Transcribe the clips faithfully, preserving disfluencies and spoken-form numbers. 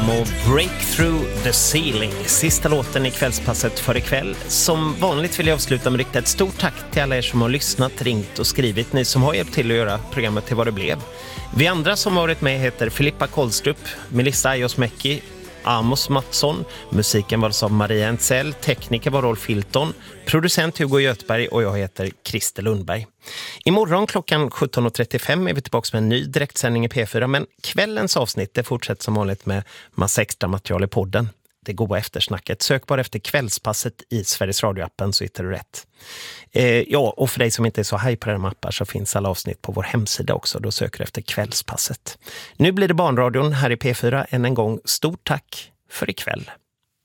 Och Break Through the Ceiling, sista låten i kvällspasset för ikväll. Som vanligt vill jag avsluta med riktigt ett stort tack till alla er som har lyssnat, ringt och skrivit. Ni som har hjälpt till att göra programmet till vad det blev. Vi andra som har varit med heter Filippa Kolstrup, Melissa Ajosmäki, Amos Mattsson. Musiken var av Maria Entzell, tekniker var Rolf Hilton, producent Hugo Göthberg och jag heter Christer Lundberg. Imorgon klockan sjutton och trettiofem är vi tillbaka med en ny direktsändning i P fyra, men kvällens avsnitt det fortsätter som vanligt med massa extra material i podden. Det goda eftersnacket. Sök bara efter kvällspasset i Sveriges Radio-appen så hittar du rätt. Eh, ja, och för dig som inte är så haj på den mappar så finns alla avsnitt på vår hemsida också. Då söker du efter kvällspasset. Nu blir det barnradion här i P fyra. Än en gång, stort tack för ikväll.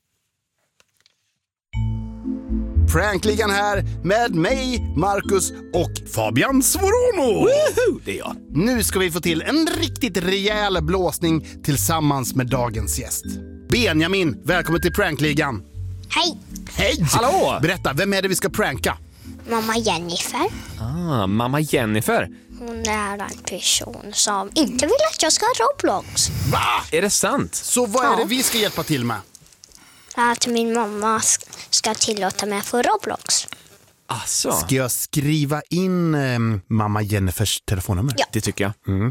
Prankligan här med mig, Marcus och Fabian Svorono. Woohoo, det är jag. Nu ska vi få till en riktigt rejäl blåsning tillsammans med dagens gäst. Benjamin, välkommen till Prankligan. Hej! Hej! Hallå! Berätta, vem är det vi ska pranka? Mamma Jennifer. Ah, mamma Jennifer. Hon är en person som inte vill att jag ska ha Roblox. Va? Är det sant? Så vad är Ja. det vi ska hjälpa till med? Att min mamma ska tillåta mig att få Roblox. Asså, Ska jag skriva in eh, mamma Jennifers telefonnummer? Ja. det tycker jag. Mm.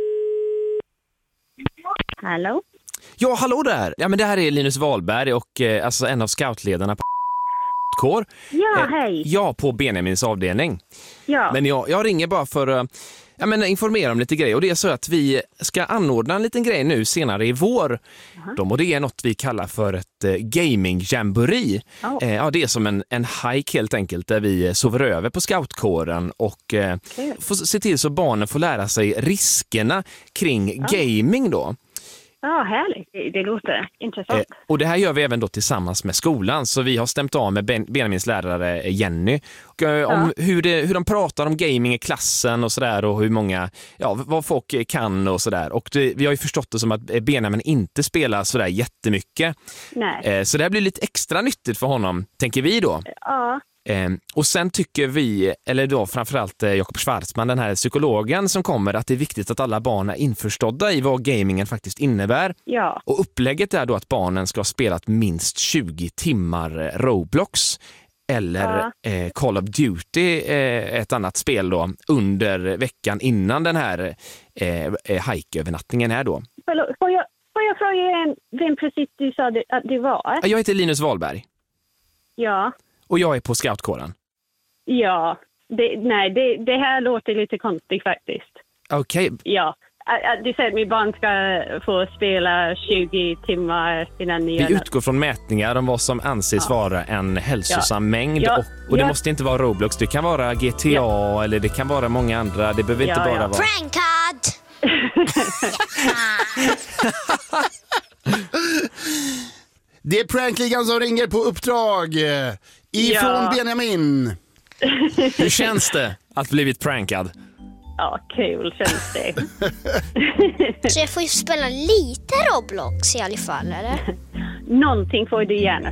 Hallå? Ja, hallå där. Ja, men det här är Linus Wahlberg och eh, alltså en av scoutledarna på kår. Ja, Eh, hej. Ja, på Benjamins avdelning. Ja. Men jag, jag ringer bara för att ja, men informera om lite grejer. Och det är så att vi ska anordna en liten grej nu senare i vår. Uh-huh. De, och det är något vi kallar för ett eh, gaming-jamboree. Oh. Eh, ja, det är som en, en hike helt enkelt där vi sover över på scoutkåren och eh, får se till så barnen får lära sig riskerna kring oh. gaming då. Ja, härligt. Det, det låter intressant. Eh, och det här gör vi även då tillsammans med skolan. Så vi har stämt av med ben, Benjamins lärare Jenny. Och, eh, om Ja. hur, det, hur de pratar om gaming i klassen och sådär. Och hur många, ja, vad folk kan och sådär. Och det, vi har ju förstått det som att Benjamin inte spelar sådär jättemycket. Nej. Eh, så det här blir lite extra nyttigt för honom, tänker vi då. Ja. Eh, och sen tycker vi, eller då framförallt eh, Jakob Schwartzman, den här psykologen som kommer, att det är viktigt att alla barn är införstådda i vad gamingen faktiskt innebär. Ja. Och upplägget är då att barnen ska ha spelat minst tjugo timmar Roblox eller Ja. eh, Call of Duty, eh, ett annat spel då, under veckan innan den här eh, hike-övernattningen är då. Förlåt, får jag, får jag fråga en, vem precis du sa det, att det var? Jag heter Linus Wahlberg Ja. och jag är på scoutkåren. Ja. Det, nej, det, det här låter lite konstigt faktiskt. Okej. Ja. Att- att Du säger att min barn ska få spela tjugo timmar innan ni Vi gör utgår från mätningar om vad som anses Ja. vara en hälsosam Ja. mängd. Ja. Och, och det Ja. måste inte vara Roblox. Det kan vara G T A eller det kan vara många andra. Det behöver inte Ja, bara ja. vara... Prankad! Det är Prankligan som ringer på uppdrag eh, ifrån Ja. Benjamin. Hur känns det att blivit prankad? Ja, kul känns det. Så jag får ju spela lite Roblox i alla fall, eller? Någonting får du gärna